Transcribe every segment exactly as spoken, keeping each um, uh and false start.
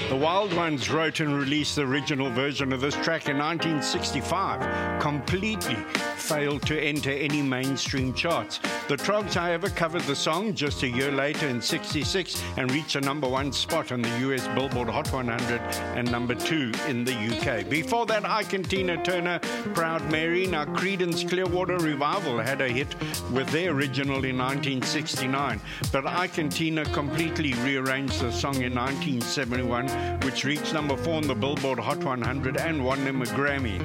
The Wild Ones wrote and released the original version of this track in nineteen sixty-five, completely failed to enter any mainstream charts. The Troggs, however, covered the song just a year later in sixty-six and reached a number one spot on the U S Billboard Hot one hundred and number two in the U K. Before that, Ike and Tina Turner, Proud Mary. Now, Creedence Clearwater Revival had a hit with their original in nineteen sixty-nine, but Ike and Tina completely rearranged the song in nineteen seventy-one, which reached number four on the Billboard Hot one hundred and won them a Grammy.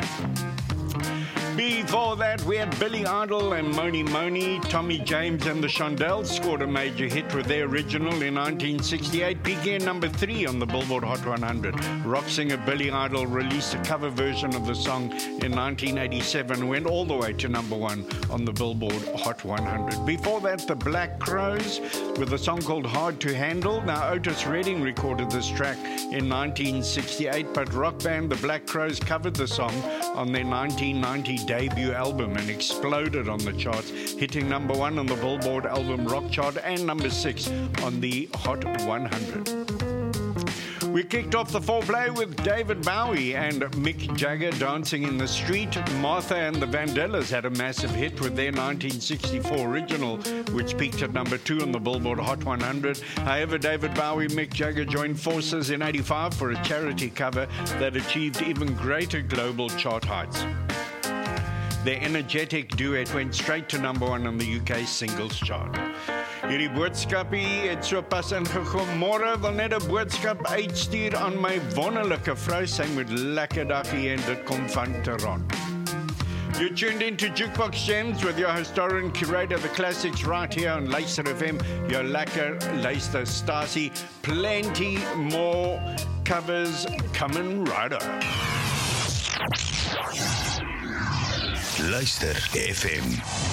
Before that, we had Billy Idol and Moni Moni. Tommy James and the Shondells scored a major hit with their original in nineteen sixty-eight, peaking number three on the Billboard Hot one hundred. Rock singer Billy Idol released a cover version of the song in nineteen eighty-seven, went all the way to number one on the Billboard Hot one hundred. Before that, the Black Crowes with a song called Hard to Handle. Now, Otis Redding recorded this track in nineteen sixty-eight, but rock band The Black Crowes covered the song on their nineteen ninety debut album and exploded on the charts, hitting number one on the Billboard Album Rock Chart and number six on the Hot one hundred. We kicked off the foreplay with David Bowie and Mick Jagger, Dancing in the Street. Martha and the Vandellas had a massive hit with their nineteen sixty-four original, which peaked at number two on the Billboard Hot one hundred. However, David Bowie and Mick Jagger joined forces in eighty-five for a charity cover that achieved even greater global chart heights. Their energetic duet went straight to number one on the U K singles chart. Hierdie boodskapie het so pas ingekom. Môre wil net 'n boodskap uitstuur aan my wonderlike vrou. Sy moet lekker dag hê en dit kom van Toronto. You're tuned in to Jukebox Gems with your historian curator of the classics right here on Luister F M. Your lekker luister stasie. Plenty more covers coming right up. Luister F M.